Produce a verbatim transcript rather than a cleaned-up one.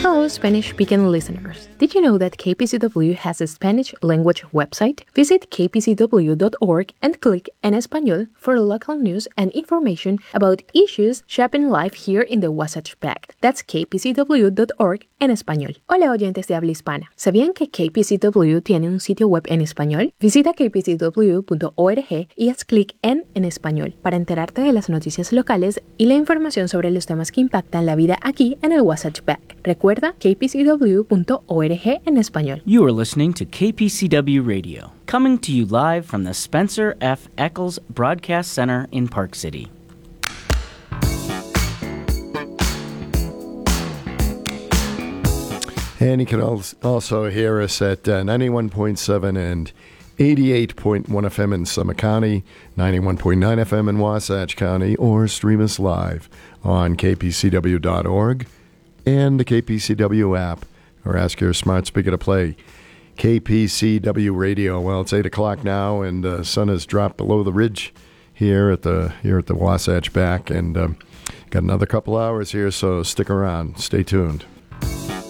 Hello, Spanish-speaking listeners. Did you know that K P C W has a Spanish language website? Visit k p c w dot org and click En Español for local news and information about issues shaping life here in the Wasatch Back. That's k p c w dot org en español. Hola, oyentes de habla hispana. ¿Sabían que K P C W tiene un sitio web en español? Visita k p c w punto org y haz clic en En Español para enterarte de las noticias locales y la información sobre los temas que impactan la vida aquí en el Wasatch Back. Recuerda k p c w punto org en español. You are listening to K P C W Radio, coming to you live from the Spencer F. Eccles Broadcast Center in Park City. And you can also hear us at uh, ninety-one point seven and eighty-eight point one F M in Summit County, ninety-one point nine F M in Wasatch County, or stream us live on k p c w dot org and the K P C W app, or ask your smart speaker to play K P C W Radio. Well, it's eight o'clock now, and the uh, sun has dropped below the ridge here at the here at the Wasatch Back, and um, got another couple hours here, so stick around. Stay tuned.